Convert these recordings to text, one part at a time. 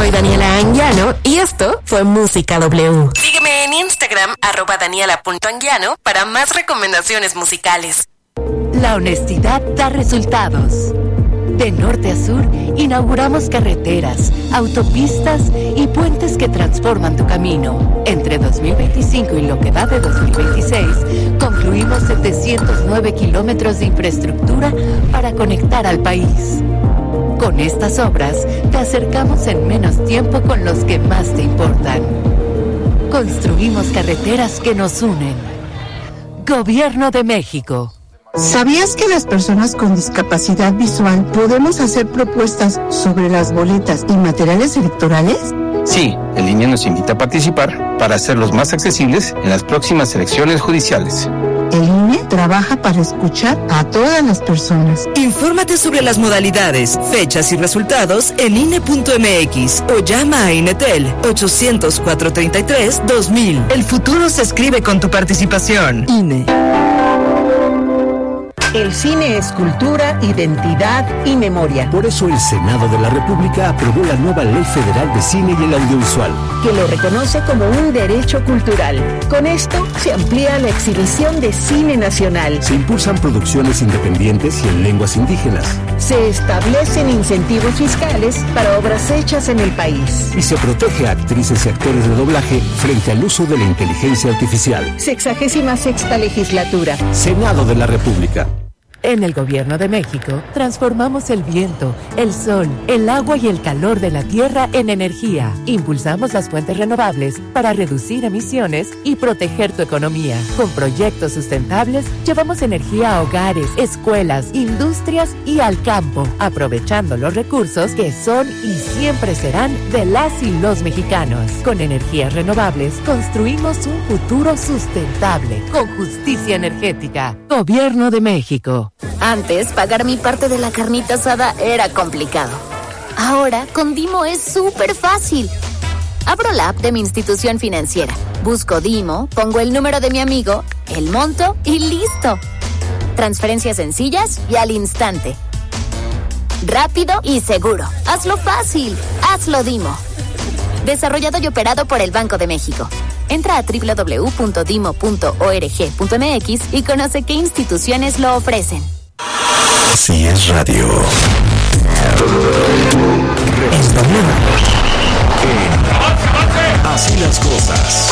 soy Daniela Anguiano y esto fue Música W. Sígueme en Instagram, @daniela.anguiano, para más recomendaciones musicales. La honestidad da resultados. De norte a sur, inauguramos carreteras, autopistas y puentes que transforman tu camino. Entre 2025 y lo que va de 2026, concluimos 709 kilómetros de infraestructura para conectar al país. Con estas obras, te acercamos en menos tiempo con los que más te importan. Construimos carreteras que nos unen. Gobierno de México. ¿Sabías que las personas con discapacidad visual podemos hacer propuestas sobre las boletas y materiales electorales? Sí, el INE nos invita a participar para hacerlos más accesibles en las próximas elecciones judiciales. El INE trabaja para escuchar a todas las personas. Infórmate sobre las modalidades, fechas y resultados en INE.mx o llama a INETEL 800-433-2000. El futuro se escribe con tu participación. INE. El cine es cultura, identidad y memoria. Por eso el Senado de la República aprobó la nueva Ley Federal de Cine y el Audiovisual, que lo reconoce como un derecho cultural. Con esto se amplía la exhibición de cine nacional. Se impulsan producciones independientes y en lenguas indígenas. Se establecen incentivos fiscales para obras hechas en el país. Y se protege a actrices y actores de doblaje frente al uso de la inteligencia artificial. 66ª legislatura. Senado de la República. En el Gobierno de México, transformamos el viento, el sol, el agua y el calor de la tierra en energía. Impulsamos las fuentes renovables para reducir emisiones y proteger tu economía. Con proyectos sustentables, llevamos energía a hogares, escuelas, industrias y al campo, aprovechando los recursos que son y siempre serán de las y los mexicanos. Con energías renovables, construimos un futuro sustentable, con justicia energética. Gobierno de México. Antes, pagar mi parte de la carnita asada era complicado. Ahora, con Dimo es súper fácil. Abro la app de mi institución financiera, busco Dimo, pongo el número de mi amigo, el monto y ¡listo! Transferencias sencillas y al instante. Rápido y seguro. Hazlo fácil. Hazlo Dimo. Desarrollado y operado por el Banco de México. Entra a www.dimo.org.mx y conoce qué instituciones lo ofrecen. Así es radio. Estamos en Así las cosas.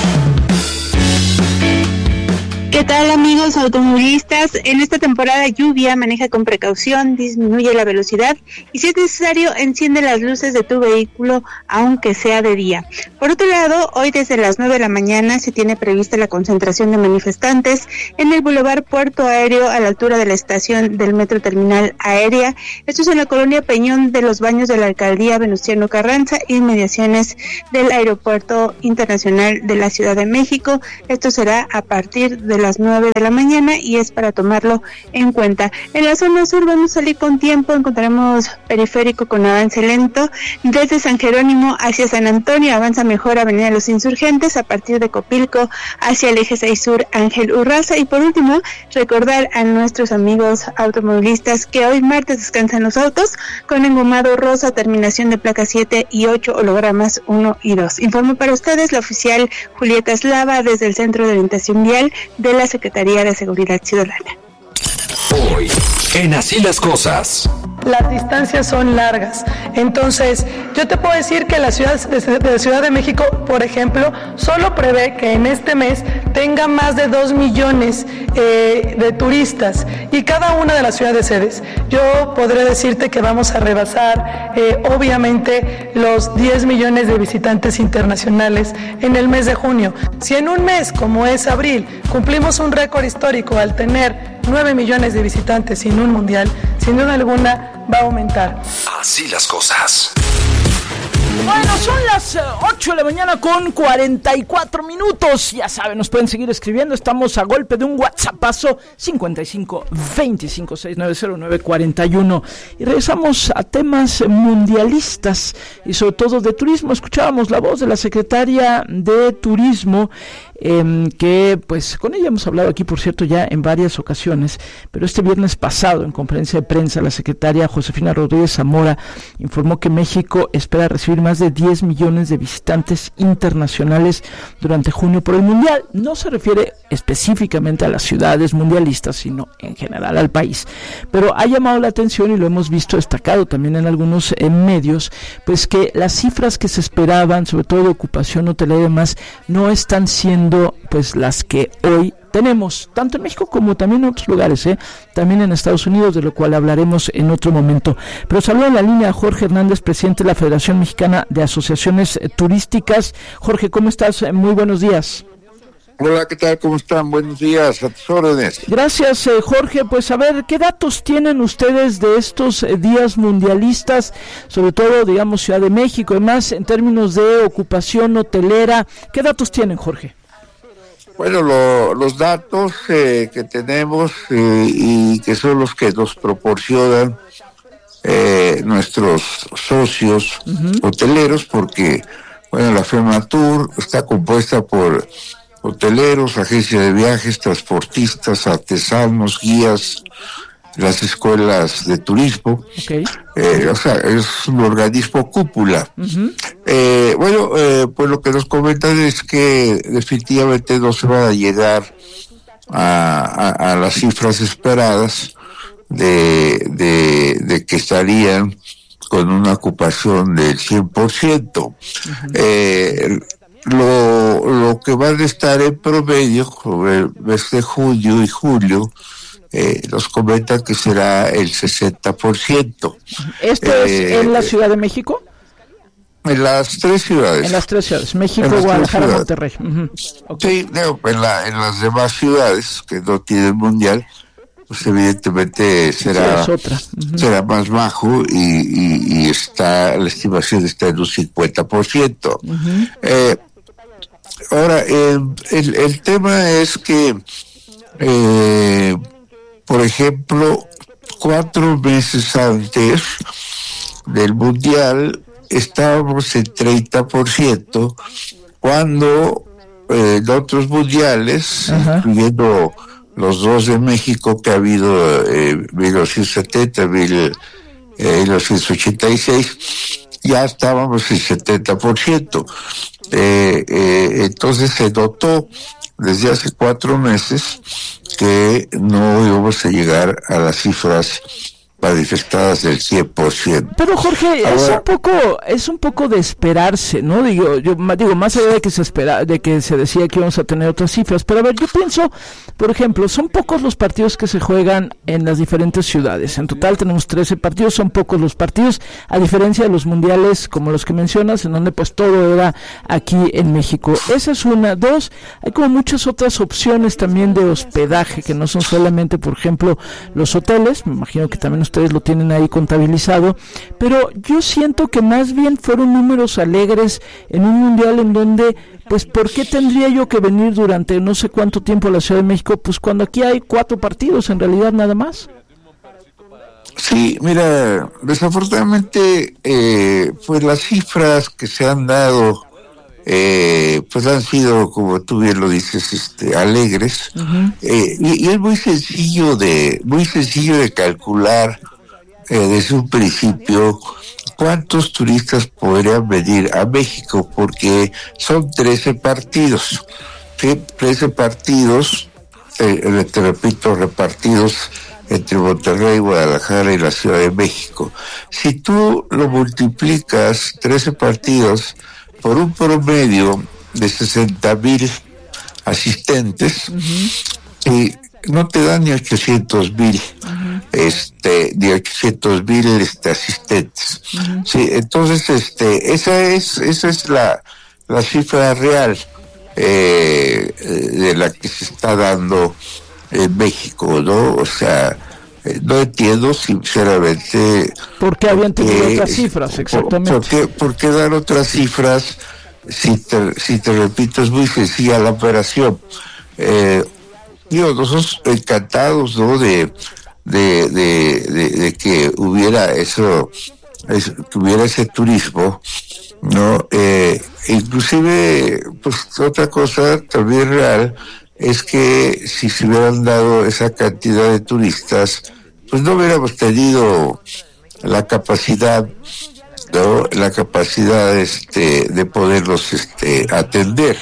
¿Qué tal, amigos automovilistas? En esta temporada de lluvia, maneja con precaución, disminuye la velocidad y, si es necesario, enciende las luces de tu vehículo aunque sea de día. Por otro lado, hoy desde las 9 de la mañana se tiene prevista la concentración de manifestantes en el Boulevard Puerto Aéreo a la altura de la estación del Metro Terminal Aérea. Esto es en la colonia Peñón de los Baños de la Alcaldía Venustiano Carranza, inmediaciones del Aeropuerto Internacional de la Ciudad de México. Esto será a partir de las 9 de la mañana y es para tomarlo en cuenta. En la zona sur vamos a salir con tiempo, encontraremos periférico con avance lento. Desde San Jerónimo hacia San Antonio avanza mejor Avenida Los Insurgentes, a partir de Copilco hacia el eje 6 sur Ángel Urraza. Y por último, recordar a nuestros amigos automovilistas que hoy martes descansan los autos con engomado rosa, terminación de placas 7 y 8, hologramas 1 y 2. Informo para ustedes la oficial Julieta Eslava desde el Centro de Orientación Vial de la Secretaría de Seguridad Ciudadana. Hoy, en Así las cosas. Las distancias son largas, entonces yo te puedo decir que la ciudad de Ciudad de México, por ejemplo, solo prevé que en este mes tenga más de 2 millones de turistas, y cada una de las ciudades sedes, yo podré decirte que vamos a rebasar obviamente los 10 millones de visitantes internacionales en el mes de junio. Si en un mes como es abril cumplimos un récord histórico al tener 9 millones de visitantes sin un mundial, sin duda alguna va a aumentar. Así las cosas. Bueno, son las las 8 de la mañana con 44 minutos. Ya saben, nos pueden seguir escribiendo. Estamos a golpe de un WhatsAppazo 55 25 690 941. Y regresamos a temas mundialistas y sobre todo de turismo. Escuchábamos la voz de la secretaria de Turismo, que pues con ella hemos hablado aquí, por cierto, ya en varias ocasiones, pero este viernes pasado en conferencia de prensa la secretaria Josefina Rodríguez Zamora informó que México espera recibir más de 10 millones de visitantes internacionales durante junio por el Mundial. No se refiere específicamente a las ciudades mundialistas, sino en general al país, pero ha llamado la atención y lo hemos visto destacado también en algunos medios, pues que las cifras que se esperaban, sobre todo de ocupación hotelera y demás, no están siendo pues las que hoy tenemos, tanto en México como también en otros lugares, también en Estados Unidos, de lo cual hablaremos en otro momento. Pero saludo en la línea a Jorge Hernández, presidente de la Federación Mexicana de Asociaciones Turísticas. Jorge, ¿cómo estás? Muy buenos días. Hola, ¿qué tal? ¿Cómo están? Buenos días, a tus órdenes. Gracias, Jorge. Pues a ver, ¿qué datos tienen ustedes de estos días mundialistas, sobre todo, digamos, Ciudad de México y más, en términos de ocupación hotelera? ¿Qué datos tienen, Jorge? Bueno, los datos que tenemos y que son los que nos proporcionan nuestros socios hoteleros, porque, bueno, la FEMATUR está compuesta por hoteleros, agencias de viajes, transportistas, artesanos, guías, las escuelas de turismo. Okay. O sea, es un organismo cúpula. Pues lo que nos comentan es que definitivamente no se va a llegar a las cifras esperadas de que estarían con una ocupación del 100%. Lo que van a estar en promedio sobre el mes de junio y julio, nos comentan que será el 60%. ¿Esto es en la Ciudad de México? En las tres ciudades. En las tres ciudades, México, Guadalajara, Monterrey. Okay. Sí, en las demás ciudades que no tienen mundial, pues evidentemente será más bajo y está, la estimación está en un 50%. Ahora, el tema es que, por ejemplo, 4 meses antes del Mundial estábamos en 30%, cuando en otros mundiales, incluyendo los 2 de México que ha habido en 1970, 1986, ya estábamos en 70%. Entonces se notó desde hace 4 meses que no íbamos a llegar a las cifras manifestadas del 100%. Pero Jorge, ahora, es un poco de esperarse, ¿no? Digo, más allá de que se decía que íbamos a tener otras cifras, pero a ver, yo pienso, por ejemplo, son pocos los partidos que se juegan en las diferentes ciudades. En total tenemos 13 partidos, son pocos los partidos, a diferencia de los mundiales como los que mencionas, en donde pues todo era aquí en México. Esa es una. 2, hay como muchas otras opciones también de hospedaje, que no son solamente, por ejemplo, los hoteles. Me imagino que también ustedes lo tienen ahí contabilizado, pero yo siento que más bien fueron números alegres en un mundial en donde, pues, ¿por qué tendría yo que venir durante no sé cuánto tiempo a la Ciudad de México? Pues cuando aquí hay 4 partidos, en realidad nada más. Sí, mira, desafortunadamente, pues las cifras que se han dado, pues han sido, como tú bien lo dices, alegres, y es muy sencillo de calcular desde un principio cuántos turistas podrían venir a México, porque son 13 partidos, ¿sí? 13 partidos, te repito, repartidos entre Monterrey, Guadalajara y la Ciudad de México. Si tú lo multiplicas, 13 partidos, por un promedio de 60,000 asistentes, y no te dan ni 800,000, ni 800,000 asistentes. Sí, entonces, esa es la cifra real de la que se está dando en México, ¿no? O sea, No entiendo sinceramente ¿por qué habían tenido otras cifras? Exactamente. ¿Por qué dar otras cifras? Si te repito, es muy sencilla la operación. Nosotros encantados, ¿no? de que hubiera que hubiera ese turismo, ¿no? Inclusive, pues otra cosa también real es que si se hubieran dado esa cantidad de turistas, pues no hubiéramos tenido la capacidad, ¿no? La capacidad de poderlos atender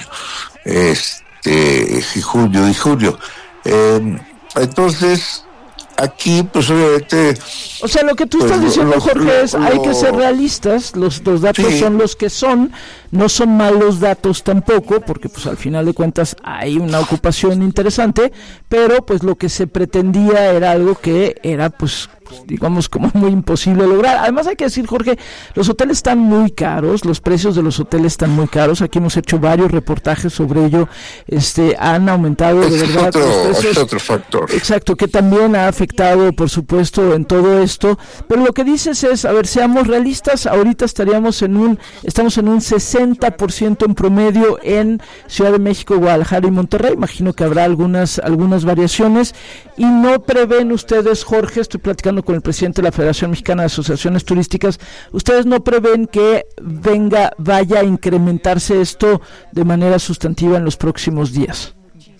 junio y julio. Entonces aquí pues obviamente, o sea, lo que tú estás diciendo, Jorge, es hay que ser realistas, los datos son los que son, no son malos datos tampoco, porque pues al final de cuentas hay una ocupación interesante, pero pues lo que se pretendía era algo que era pues digamos como muy imposible lograr. Además hay que decir, Jorge, los hoteles están muy caros, los precios de los hoteles están muy caros, aquí hemos hecho varios reportajes sobre ello, han aumentado de verdad los precios. Es otro factor. Exacto, que también ha afectado por supuesto en todo esto, pero lo que dices es, a ver, seamos realistas, ahorita estamos en un 60% en promedio en Ciudad de México, Guadalajara y Monterrey, imagino que habrá algunas variaciones, y no prevén ustedes, Jorge, estoy platicando con el presidente de la Federación Mexicana de Asociaciones Turísticas, ustedes no prevén que vaya a incrementarse esto de manera sustantiva en los próximos días.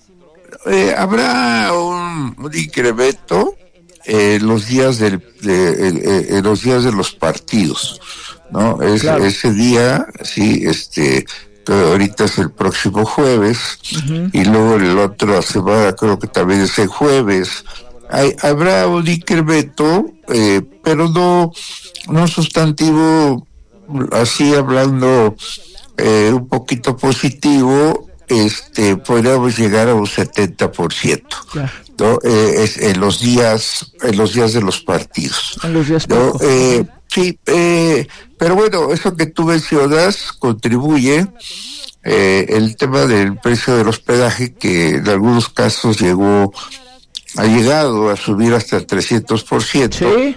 Habrá un incremento los días de los partidos, ¿no? Claro. Ese día, sí, ahorita es el próximo jueves, y luego el otro semana creo que también es el jueves. Habrá un incremento, pero no sustantivo, así hablando un poquito positivo, podríamos llegar a un 70%, ¿no? En los días de los partidos. En los días, ¿no? Sí, pero bueno, eso que tú mencionas contribuye, el tema del precio del hospedaje, que en algunos casos ha llegado a subir hasta el 300%. ¿Sí?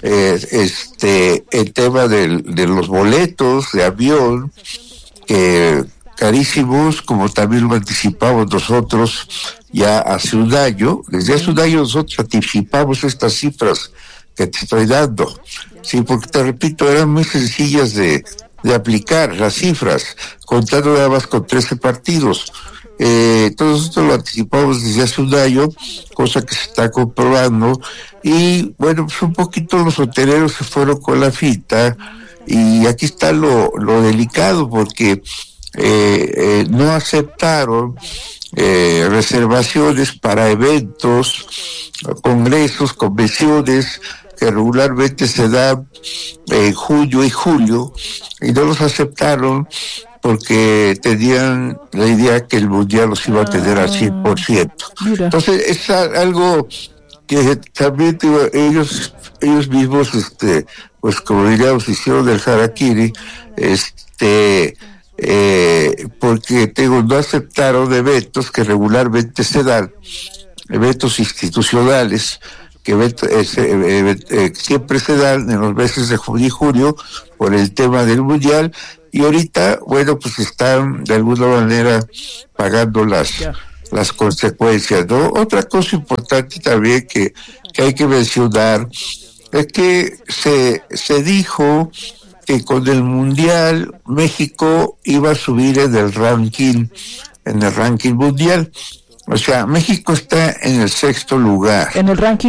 El tema de los boletos de avión, carísimos, como también lo anticipamos nosotros ya hace un año. Desde hace un año nosotros anticipamos estas cifras que te estoy dando, sí, porque te repito, eran muy sencillas de aplicar las cifras, contando nada más con 13 partidos. Todo esto lo anticipamos desde hace un año, cosa que se está comprobando, y bueno, pues un poquito los hoteleros se fueron con la finta, y aquí está lo delicado, porque no aceptaron reservaciones para eventos, congresos, convenciones que regularmente se dan en junio y julio, y no los aceptaron porque tenían la idea que el mundial los iba a tener al 100%. Mira. Entonces es algo que también ellos mismos, pues como diríamos, hicieron del harakiri, porque no aceptaron eventos que regularmente se dan, eventos institucionales, que siempre se dan en los meses de junio y julio por el tema del mundial, y ahorita, bueno, pues están de alguna manera pagando las consecuencias, ¿no? Otra cosa importante también que hay que mencionar es que se dijo que con el mundial México iba a subir en el ranking mundial. O sea, México está en el 6º lugar. En el ranking